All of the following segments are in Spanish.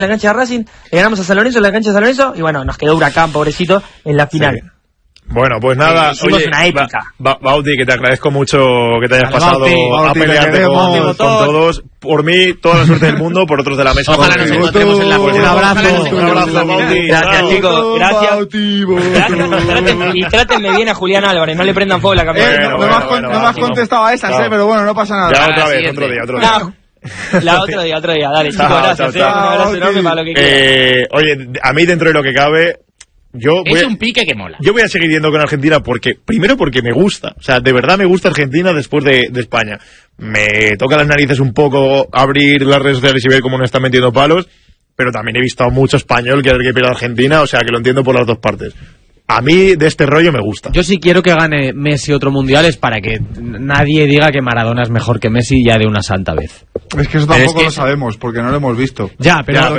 la cancha de Racing, le ganamos a San Lorenzo en la cancha de San Lorenzo, y bueno, nos quedó Huracán, pobrecito, en la final. Sí. Bueno, pues nada, hicimos una épica. Bauti, que te agradezco mucho que te hayas pasado a pelearte con todos. Por mí, toda la suerte del mundo, por otros de la mesa. Ojalá nos encontremos en la próxima. Un abrazo, Bauti. Gracias, chicos, gracias. Y trátenme bien a Julián Álvarez, no le prendan fuego la camiseta. No me has contestado a esas, pero bueno, no pasa nada. Ya otra vez, otro día. Otro día, dale, chicos, gracias. Un abrazo enorme para lo que quieran. Oye, a mí dentro de lo que cabe, es un pique que mola. Yo voy a seguir yendo con Argentina porque me gusta. O sea, de verdad me gusta Argentina después de España. Me toca las narices un poco abrir las redes sociales y ver cómo nos están metiendo palos, pero también he visto a mucho español querer que pierda Argentina, o sea que lo entiendo por las dos partes. A mí de este rollo me gusta. Yo sí quiero que gane Messi otro mundial, es para que nadie diga que Maradona es mejor que Messi ya de una santa vez. Es que eso tampoco lo sabemos, porque no lo hemos visto. Pero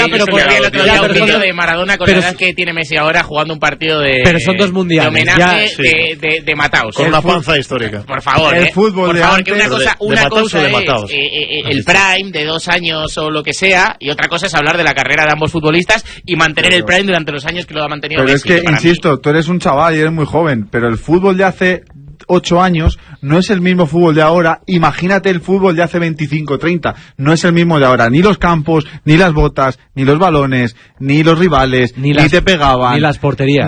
el vídeo de Maradona con la edad que tiene Messi ahora jugando un partido de... Pero son dos mundiales. De homenaje de Mataos. Con una panza histórica. Por favor, el fútbol por de favor, antes, que una cosa es el prime de 2 años o lo que sea, y otra cosa es hablar de la carrera de ambos futbolistas y mantener el prime durante los años que lo ha mantenido Pero Messi. es que, insisto, tú eres un chaval y eres muy joven, pero el fútbol de hace 8 años no es el mismo fútbol de ahora. Imagínate el fútbol de hace 25, 30. No es el mismo de ahora. Ni los campos, ni las botas, ni los balones, ni los rivales, ni te pegaban. Ni las porterías.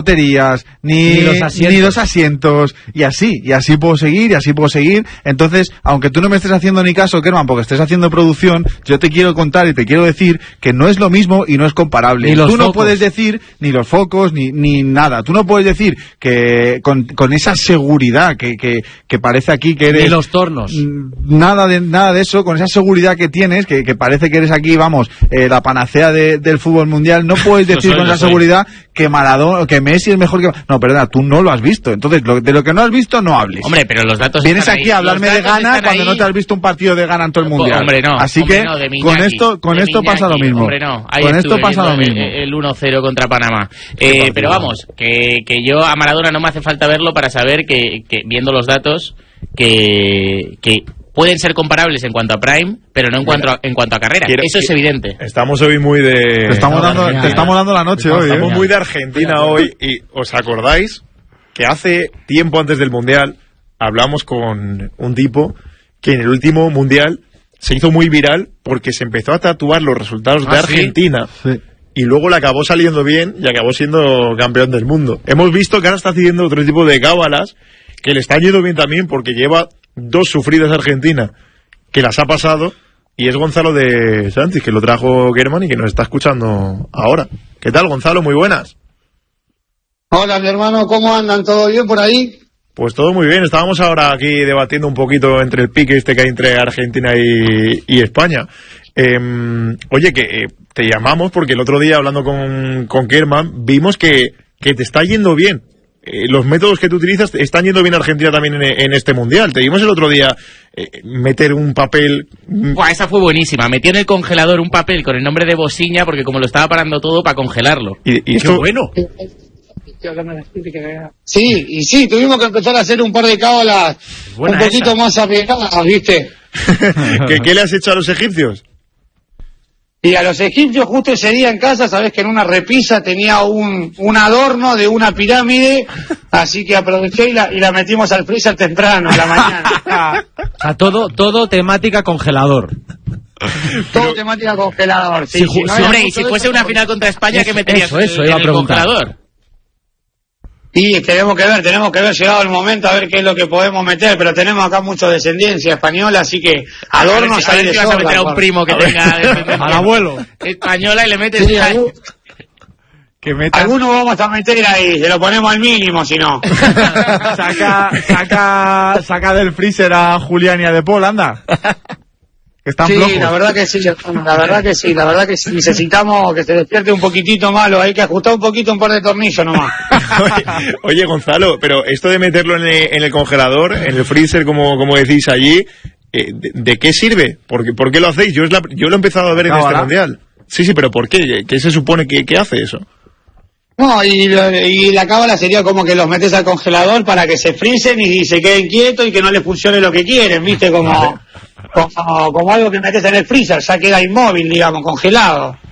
Ni los asientos. Y así puedo seguir. Entonces, aunque tú no me estés haciendo ni caso, Kerman, porque estés haciendo producción, yo te quiero contar y te quiero decir que no es lo mismo y no es comparable. Tú no puedes decir ni los focos, ni nada. Tú no puedes decir que con esa seguridad que parece aquí que eres... Ni los tornos. Nada de eso, con esa seguridad que tienes, que parece que eres aquí, vamos, la panacea del fútbol mundial. No puedes decir con esa seguridad que Maradona, que Messi es mejor que... No, perdona, tú no lo has visto. Entonces, de lo que no has visto, no hables. Hombre, pero los datos vienes aquí a hablarme de Ghana cuando no te has visto un partido de Ghana en todo el mundial. Hombre, no. Así hombre, que, no, con esto pasa lo mismo. Hombre, no. Con esto pasa lo mismo. El 1-0 contra Panamá. Pero vamos, que yo a Maradona no me hace falta verlo para saber que viendo los datos, que pueden ser comparables en cuanto a prime, pero no en cuanto a carrera. Eso es evidente. Estamos hoy muy de... Te estamos dando la noche hoy. Estamos muy de Argentina hoy. Y ¿os acordáis que hace tiempo antes del Mundial hablamos con un tipo que en el último Mundial se hizo muy viral porque se empezó a tatuar los resultados de Argentina? Sí. Y luego le acabó saliendo bien y acabó siendo campeón del mundo. Hemos visto que ahora está haciendo otro tipo de cábalas que le están yendo bien también porque lleva 2 sufridas Argentina que las ha pasado, y es Gonzalo de Santis, que lo trajo Kerman y que nos está escuchando ahora. ¿Qué tal, Gonzalo? Muy buenas. Hola, mi hermano, ¿cómo andan? ¿Todo bien por ahí? Pues todo muy bien. Estábamos ahora aquí debatiendo un poquito entre el pique que hay entre Argentina y España. Oye, que te llamamos porque el otro día, hablando con Kerman, vimos que te está yendo bien. Los métodos que tú utilizas están yendo bien a Argentina también en este Mundial. Te vimos el otro día meter un papel... Buah, esa fue buenísima. Metió en el congelador un papel con el nombre de Bosiña porque como lo estaba parando todo para congelarlo. Y esto... ¡Qué bueno! Sí, tuvimos que empezar a hacer un par de cábalas un poquito más arriesgadas, ¿viste? ¿Qué le has hecho a los egipcios? Y a los egipcios justo ese día en casa, sabés que en una repisa tenía un adorno de una pirámide, así que aproveché y la metimos al freezer temprano, a la mañana. O sea, todo temática congelador. Todo temática congelador, sí. Hombre, y si fuese una final contra España, ¿qué meterías en el congelador? Y tenemos que ver, llegado el momento, a ver qué es lo que podemos meter, pero tenemos acá mucho descendencia española, así que adornos a ver si vas a meter a un primo que tenga al abuelo española y le metes algunos vamos a meter ahí, se lo ponemos al mínimo, si no. saca del freezer a Julián y a De Paul, anda. Están flojos. La verdad que sí, necesitamos que se despierte un poquitito malo, hay que ajustar un poquito un par de tornillos nomás. Oye, Gonzalo, pero esto de meterlo en el congelador, en el freezer, como decís allí, ¿de qué sirve? ¿Por qué lo hacéis? Yo lo he empezado a ver en este Mundial. Sí, pero ¿por qué? ¿Qué se supone que hace eso? No, y la cábala sería como que los metes al congelador para que se frisen y se queden quietos y que no les funcione lo que quieren, ¿viste? Como algo que metes en el freezer, ya queda inmóvil, digamos, congelado.